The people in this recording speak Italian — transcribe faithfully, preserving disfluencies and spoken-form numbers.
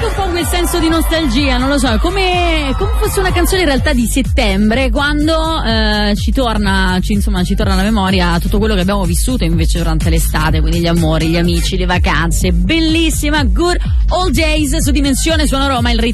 un po' quel senso di nostalgia, non lo so, come, come fosse una canzone in realtà di settembre, quando eh, ci torna, ci, insomma, ci torna alla memoria tutto quello che abbiamo vissuto invece durante l'estate, quindi gli amori, gli amici, le vacanze. Bellissima, Good Old Days su Dimensione Suono Roma, il ritmo